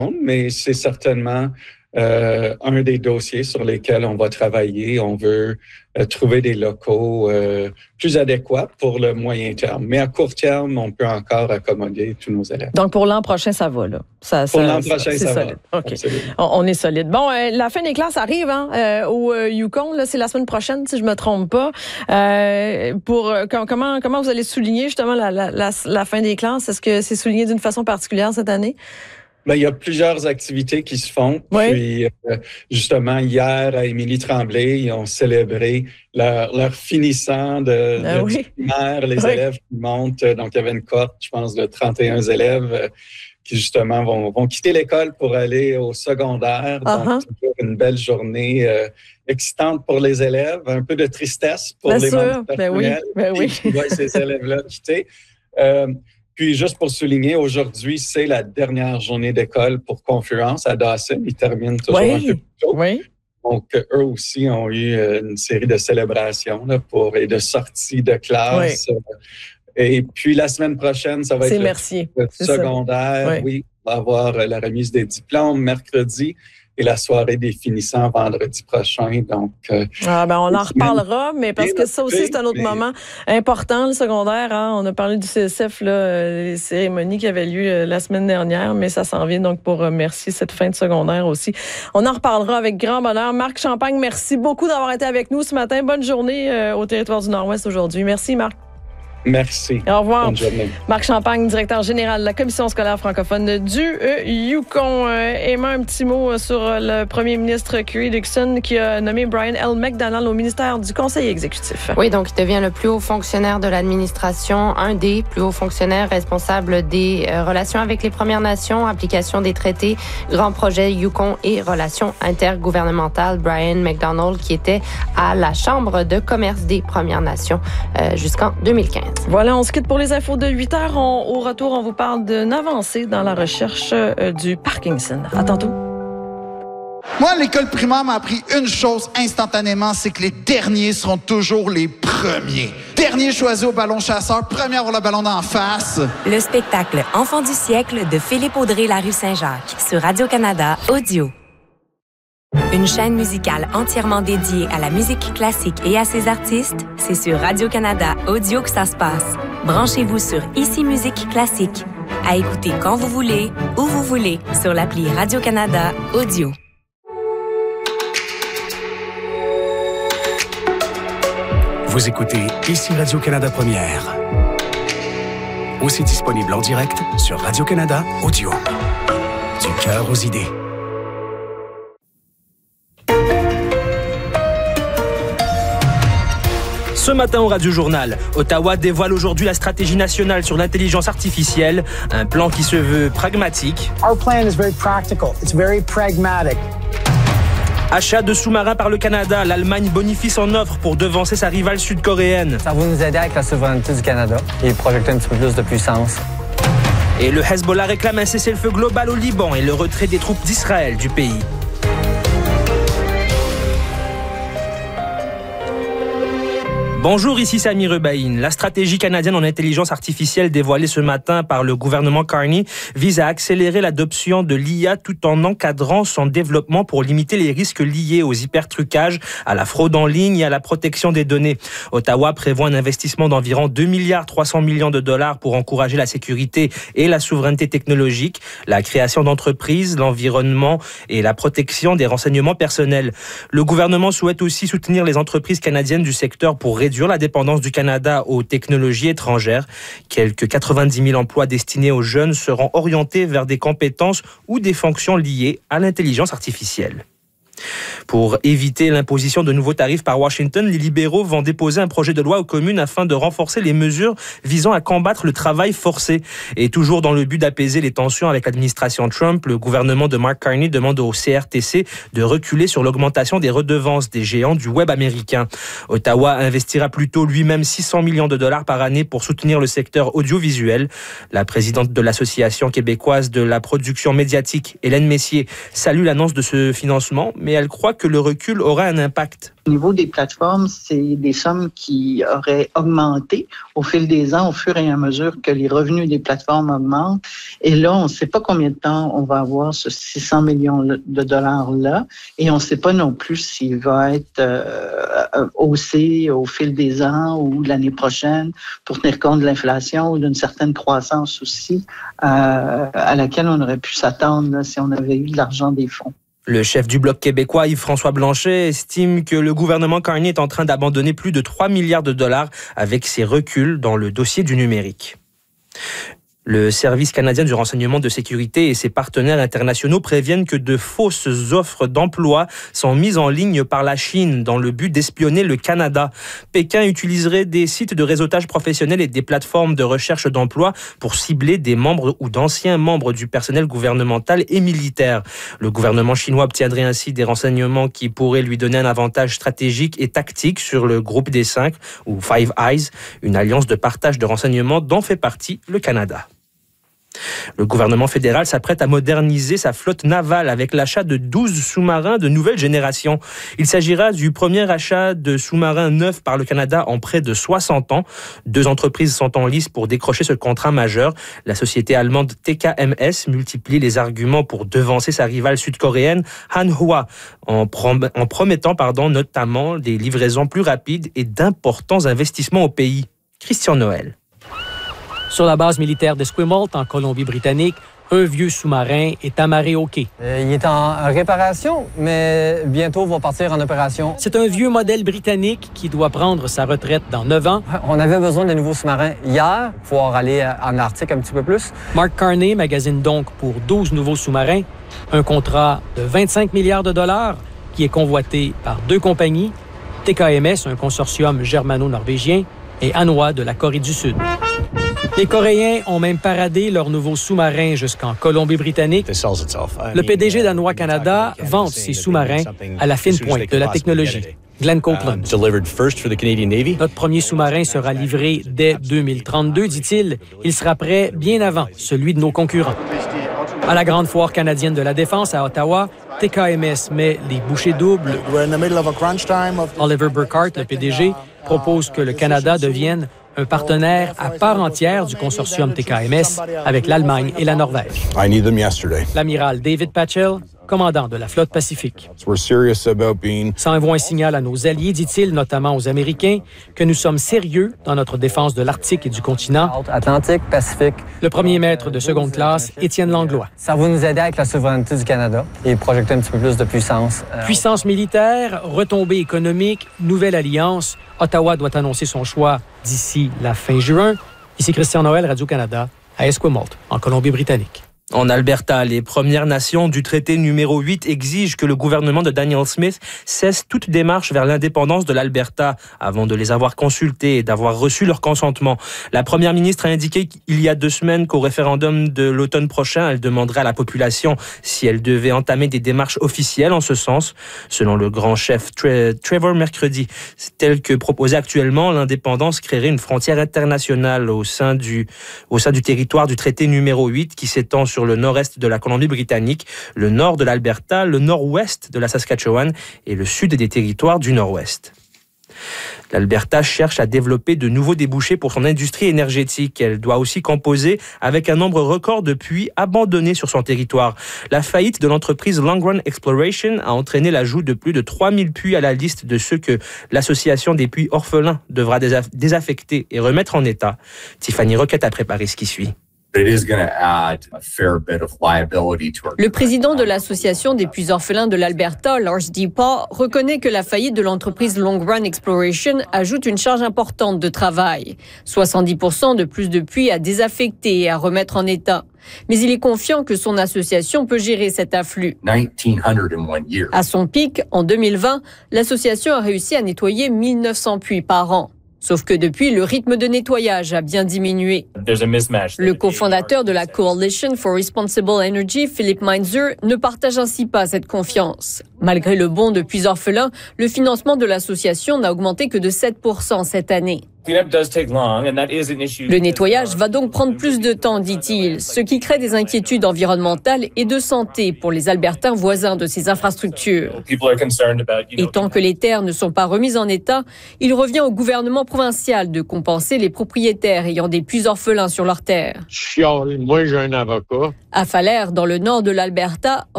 mais c'est certainement un des dossiers sur lesquels on va travailler. On veut trouver des locaux plus adéquats pour le moyen terme. Mais à court terme, on peut encore accommoder tous nos élèves. Donc, pour l'an prochain, ça va, là? Pour l'an prochain, ça solide. va. OK. On est solide. Bon, la fin des classes arrive au Yukon. Là, c'est la semaine prochaine, si je me trompe pas. Comment vous allez souligner justement la fin des classes? Est-ce que c'est souligné d'une façon particulière cette année? Bien, il y a plusieurs activités qui se font. Oui. Puis, justement, hier, à Émilie-Tremblay, ils ont célébré leur finissant de primaire, les élèves qui montent. Donc, il y avait une cohorte, je pense, de 31 élèves qui, justement, vont quitter l'école pour aller au secondaire. Donc, toujours une belle journée excitante pour les élèves, un peu de tristesse pour les membres du personnel. Qui voient ces élèves-là quitter. Puis, juste pour souligner, aujourd'hui, c'est la dernière journée d'école pour Confluence à Dawson. Ils terminent toujours un peu plus tôt. Oui. Donc, eux aussi ont eu une série de célébrations et de sorties de classe. Oui. Et puis, la semaine prochaine, ça va être le secondaire. Oui, on va avoir la remise des diplômes mercredi et la soirée des finissants vendredi prochain. Donc, on en reparlera, mais parce que ça aussi, c'est un autre moment important, le secondaire. On a parlé du CSF, les cérémonies qui avaient lieu la semaine dernière, mais ça s'en vient donc pour remercier cette fin de secondaire aussi. On en reparlera avec grand bonheur. Marc Champagne, merci beaucoup d'avoir été avec nous ce matin. Bonne journée au territoire du Nord-Ouest aujourd'hui. Merci, Marc. Merci. Au revoir. Bonne journée. Marc Champagne, directeur général de la Commission scolaire francophone du Yukon. Emma, un petit mot sur le premier ministre Kerry Dixon qui a nommé Brian L. McDonald au ministère du Conseil exécutif. Oui, donc il devient le plus haut fonctionnaire de l'administration, un des plus hauts fonctionnaires responsables des relations avec les Premières Nations, application des traités, grands projets Yukon et relations intergouvernementales. Brian McDonald qui était à la Chambre de commerce des Premières Nations jusqu'en 2015. Voilà, on se quitte pour les infos de 8h. Au retour, on vous parle d'une avancée dans la recherche du Parkinson. À tantôt. Moi, l'école primaire m'a appris une chose instantanément, c'est que les derniers seront toujours les premiers. Dernier choisi au ballon chasseur, premier à avoir le ballon d'en face. Le spectacle Enfant du siècle de Philippe Audrey La Rue Saint-Jacques sur Radio-Canada Audio. Une chaîne musicale entièrement dédiée à la musique classique et à ses artistes, c'est sur Radio-Canada Audio que ça se passe. Branchez-vous sur Ici Musique Classique. À écouter quand vous voulez, où vous voulez, sur l'appli Radio-Canada Audio. Vous écoutez Ici Radio-Canada Première. Aussi disponible en direct sur Radio-Canada Audio. Du cœur aux idées. Ce matin au Radio Journal, Ottawa dévoile aujourd'hui la stratégie nationale sur l'intelligence artificielle, un plan qui se veut pragmatique. Our plan is very practical. It's very pragmatic. Achat de sous-marins par le Canada, l'Allemagne bonifie son offre pour devancer sa rivale sud-coréenne. Ça va nous aider avec la souveraineté du Canada et projeter un petit peu plus de puissance. Et le Hezbollah réclame un cessez-le-feu global au Liban et le retrait des troupes d'Israël du pays. Bonjour, ici Sami Rebaïn. La stratégie canadienne en intelligence artificielle dévoilée ce matin par le gouvernement Carney vise à accélérer l'adoption de l'IA tout en encadrant son développement pour limiter les risques liés aux hypertrucages, à la fraude en ligne et à la protection des données. Ottawa prévoit un investissement d'environ 2,3 milliards de dollars pour encourager la sécurité et la souveraineté technologique, la création d'entreprises, l'environnement et la protection des renseignements personnels. Le gouvernement souhaite aussi soutenir les entreprises canadiennes du secteur pour réduire la dépendance du Canada aux technologies étrangères. Quelques 90 000 emplois destinés aux jeunes seront orientés vers des compétences ou des fonctions liées à l'intelligence artificielle. Pour éviter l'imposition de nouveaux tarifs par Washington, les libéraux vont déposer un projet de loi aux communes afin de renforcer les mesures visant à combattre le travail forcé. Et toujours dans le but d'apaiser les tensions avec l'administration Trump, le gouvernement de Mark Carney demande au CRTC de reculer sur l'augmentation des redevances des géants du web américain. Ottawa investira plutôt lui-même 600 millions de dollars par année pour soutenir le secteur audiovisuel. La présidente de l'Association québécoise de la production médiatique, Hélène Messier, salue l'annonce de ce financement, mais elle croit que le recul aura un impact. Au niveau des plateformes, c'est des sommes qui auraient augmenté au fil des ans, au fur et à mesure que les revenus des plateformes augmentent. Et là, on ne sait pas combien de temps on va avoir ce 600 millions de dollars-là. Et on ne sait pas non plus s'il va être haussé au fil des ans ou de l'année prochaine pour tenir compte de l'inflation ou d'une certaine croissance aussi à laquelle on aurait pu s'attendre là, si on avait eu de l'argent des fonds. Le chef du Bloc québécois, Yves-François Blanchet, estime que le gouvernement Carney est en train d'abandonner plus de 3 milliards de dollars avec ses reculs dans le dossier du numérique. Le Service canadien du renseignement de sécurité et ses partenaires internationaux préviennent que de fausses offres d'emploi sont mises en ligne par la Chine dans le but d'espionner le Canada. Pékin utiliserait des sites de réseautage professionnel et des plateformes de recherche d'emploi pour cibler des membres ou d'anciens membres du personnel gouvernemental et militaire. Le gouvernement chinois obtiendrait ainsi des renseignements qui pourraient lui donner un avantage stratégique et tactique sur le groupe des 5 ou Five Eyes, une alliance de partage de renseignements dont fait partie le Canada. Le gouvernement fédéral s'apprête à moderniser sa flotte navale avec l'achat de 12 sous-marins de nouvelle génération. Il s'agira du premier achat de sous-marins neufs par le Canada en près de 60 ans. 2 entreprises sont en lice pour décrocher ce contrat majeur. La société allemande TKMS multiplie les arguments pour devancer sa rivale sud-coréenne Hanwha en promettant notamment des livraisons plus rapides et d'importants investissements au pays. Christian Noël. Sur la base militaire d'Esquimalt, en Colombie-Britannique, un vieux sous-marin est amarré au quai. Il est en réparation, mais bientôt va partir en opération. C'est un vieux modèle britannique qui doit prendre sa retraite dans 9 ans. On avait besoin de nouveaux sous-marins hier, pour pouvoir aller en Arctique un petit peu plus. Mark Carney magasine donc pour 12 nouveaux sous-marins, un contrat de 25 milliards de dollars qui est convoité par 2 compagnies, TKMS, un consortium germano-norvégien, et Hanwha de la Corée du Sud. Les Coréens ont même paradé leurs nouveaux sous-marins jusqu'en Colombie-Britannique. Le PDG d'Hanwha Canada vante ses sous-marins à la fine pointe de la technologie. Glenn Copeland. Notre premier sous-marin sera livré dès 2032, dit-il. Il sera prêt bien avant celui de nos concurrents. À la Grande Foire canadienne de la Défense à Ottawa, TKMS met les bouchées doubles. Oliver Burkhart, le PDG, propose que le Canada devienne un partenaire à part entière du consortium TKMS avec l'Allemagne et la Norvège. L'amiral David Patchell, commandant de la flotte Pacifique. Ça envoie un signal à nos alliés, dit-il, notamment aux Américains, que nous sommes sérieux dans notre défense de l'Arctique et du continent. Atlantique, Pacifique. Le premier maître de seconde classe, Étienne Langlois. Ça va nous aider avec la souveraineté du Canada et projeter un petit peu plus de puissance. Puissance militaire, retombée économique, nouvelle alliance. Ottawa doit annoncer son choix d'ici la fin juin. Ici Christian Noël, Radio-Canada, à Esquimalt, en Colombie-Britannique. En Alberta, les Premières Nations du traité numéro 8 exigent que le gouvernement de Daniel Smith cesse toute démarche vers l'indépendance de l'Alberta avant de les avoir consultés et d'avoir reçu leur consentement. La première ministre a indiqué il y a 2 semaines qu'au référendum de l'automne prochain, elle demanderait à la population si elle devait entamer des démarches officielles en ce sens. Selon le grand chef Trevor mercredi, tel que proposé actuellement, l'indépendance créerait une frontière internationale au sein du territoire du traité numéro 8 qui s'étend sur le nord-est de la Colombie-Britannique, le nord de l'Alberta, le nord-ouest de la Saskatchewan et le sud des territoires du nord-ouest. L'Alberta cherche à développer de nouveaux débouchés pour son industrie énergétique. Elle doit aussi composer avec un nombre record de puits abandonnés sur son territoire. La faillite de l'entreprise Long Run Exploration a entraîné l'ajout de plus de 3000 puits à la liste de ceux que l'Association des puits orphelins devra désaffecter et remettre en état. Tiffany Roquette a préparé ce qui suit. Le président de l'Association des puits orphelins de l'Alberta, Lars Deepaw, reconnaît que la faillite de l'entreprise Long Run Exploration ajoute une charge importante de travail. 70% de plus de puits à désaffecter et à remettre en état. Mais il est confiant que son association peut gérer cet afflux. À son pic, en 2020, l'association a réussi à nettoyer 1900 puits par an. Sauf que depuis, le rythme de nettoyage a bien diminué. Le cofondateur de la Coalition for Responsible Energy, Philip Meinzer, ne partage ainsi pas cette confiance. Malgré le bond de Puits-Orphelins, le financement de l'association n'a augmenté que de 7% cette année. Le nettoyage va donc prendre plus de temps, dit-il, ce qui crée des inquiétudes environnementales et de santé pour les Albertains voisins de ces infrastructures. Et tant que les terres ne sont pas remises en état, il revient au gouvernement provincial de compenser les propriétaires ayant des puits orphelins sur leurs terres. Moi, j'ai un avocat. À Falaire, dans le nord de l'Alberta,